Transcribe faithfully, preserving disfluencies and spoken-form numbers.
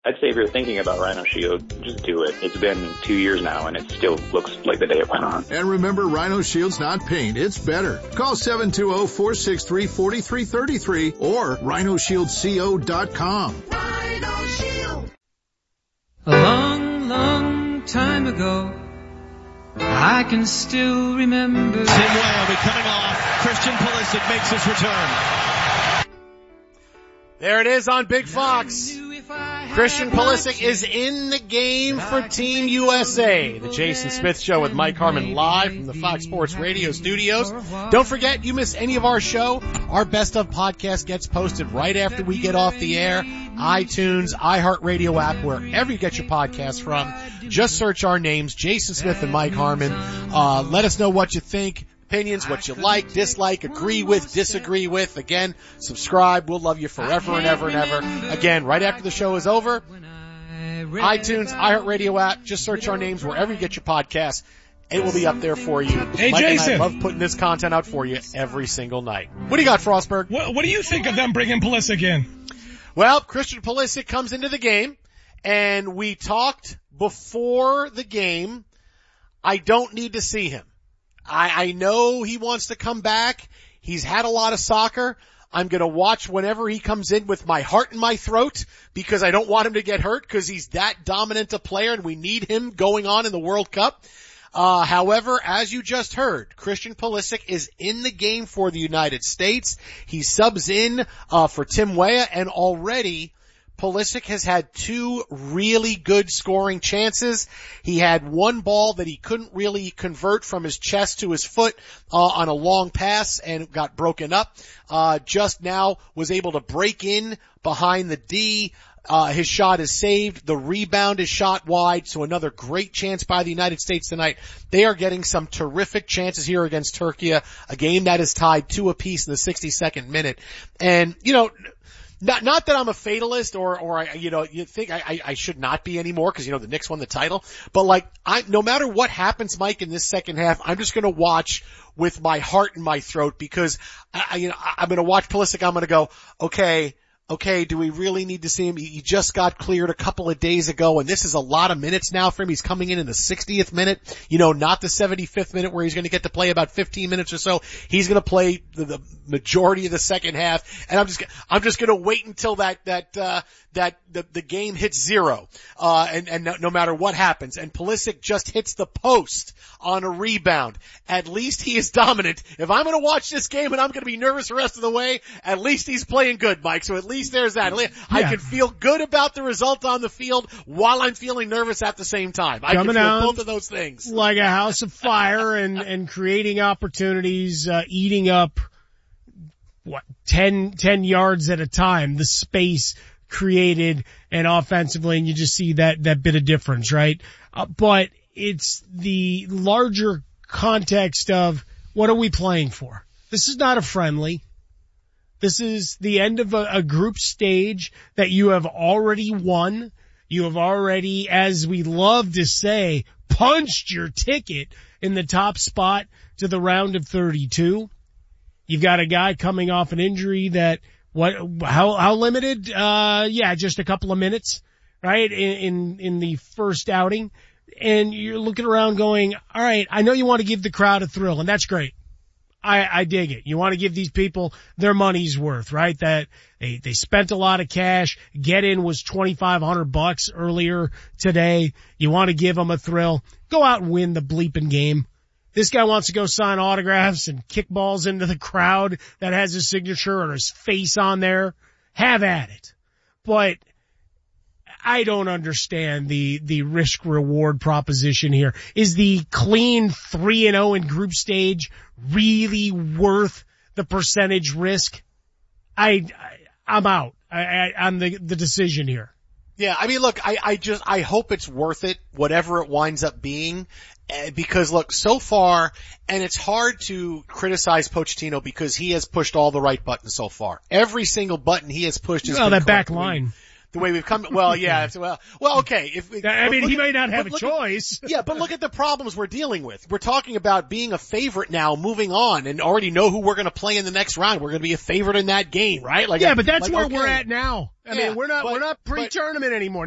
I'd say if you're thinking about Rhino Shield, just do it. It's been two years now, and it still looks like the day it went on. And remember, Rhino Shield's not paint, it's better. Call seven two zero, four six three, four three three three or rhino shield co dot com. Rhino Shield. A long, long time ago, I can still remember. Tim Weah will be coming off. Christian Pulisic makes his return. There it is on Big Fox. Christian Pulisic is in the game for Team U S A. The Jason Smith Show with Mike Harmon live from the Fox Sports Radio studios. Don't forget, you miss any of our show, our Best of podcast gets posted right after we get off the air. iTunes, iHeartRadio app, wherever you get your podcasts from. Just search our names, Jason Smith and Mike Harmon. Uh, let us know what you think. Opinions, what you like, dislike, agree with, disagree with. Again, subscribe. We'll love you forever and ever and ever. Again, right after the show is over, iTunes, iHeartRadio app, just search our names wherever you get your podcasts. It will be up there for you. Hey, Mike Jason. and I love putting this content out for you every single night. What do you got, Frostberg? What, what do you think of them bringing Pulisic in? Well, Christian Pulisic comes into the game, and we talked before the game. I don't need to see him. I, I know he wants to come back. He's had a lot of soccer. I'm going to watch whenever he comes in with my heart in my throat because I don't want him to get hurt because he's that dominant a player and we need him going on in the World Cup. Uh, however, as you just heard, Christian Pulisic is in the game for the United States. He subs in, uh, for Tim Weah, and already Pulisic has had two really good scoring chances. He had one ball that he couldn't really convert from his chest to his foot, uh, on a long pass and got broken up. Uh, just now was able to break in behind the D. Uh, his shot is saved. The rebound is shot wide. So another great chance by the United States tonight. They are getting some terrific chances here against Turkey, a game that is tied two apiece in the sixty-second minute. And, you know, Not, not that I'm a fatalist or, or I, you know, you think I, I, I should not be anymore because, you know, the Knicks won the title. But like, I, no matter what happens, Mike, in this second half, I'm just going to watch with my heart in my throat because I, I you know, I, I'm going to watch Pulisic. I'm going to go, okay, okay, do we really need to see him? He just got cleared a couple of days ago, and this is a lot of minutes now for him. He's coming in in the sixtieth minute, you know, not the seventy-fifth minute where he's going to get to play about fifteen minutes or so. He's going to play the, the majority of the second half, and I'm just, I'm just going to wait until that, that, uh, that the, the game hits zero, uh, and, and no, no matter what happens. And Pulisic just hits the post on a rebound. At least he is dominant. If I'm going to watch this game and I'm going to be nervous the rest of the way, at least he's playing good, Mike. So at least there's that. Yeah. I can feel good about the result on the field while I'm feeling nervous at the same time. I Coming can feel out both of those things. Like a house of fire and, and creating opportunities, uh, eating up, what, ten, ten yards at a time, the space created and offensively, and you just see that, that bit of difference, right? Uh, but it's the larger context of what are we playing for? This is not a friendly. This is the end of a, a group stage that you have already won. You have already, as we love to say, punched your ticket in the top spot to the round of thirty-two. You've got a guy coming off an injury that, what, how, how limited? Uh, yeah, just a couple of minutes, right? In, in, in the first outing. And you're looking around going, all right, I know you want to give the crowd a thrill, and that's great. I, I dig it. You want to give these people their money's worth, right? That they, they spent a lot of cash. Get in was twenty-five hundred bucks earlier today. You want to give them a thrill. Go out and win the bleeping game. This guy wants to go sign autographs and kick balls into the crowd that has his signature or his face on there. Have at it. But I don't understand the, the risk reward proposition here. Is the clean three and oh in group stage really worth the percentage risk? I, I I'm out I, I, on the, the decision here. Yeah, I mean, look, I, I just, I hope it's worth it, whatever it winds up being, uh, because look, so far, and it's hard to criticize Pochettino because he has pushed all the right buttons so far. Every single button he has pushed is well, that back line. The way we've come, well, yeah, well, well, okay. If I mean, he at, may not have a choice. At, yeah, but look at the problems we're dealing with. We're talking about being a favorite now, moving on, and already know who we're going to play in the next round. We're going to be a favorite in that game, right? Like, yeah, but that's like, where okay. we're at now. I yeah, mean, we're not but, we're not pre-tournament but, anymore.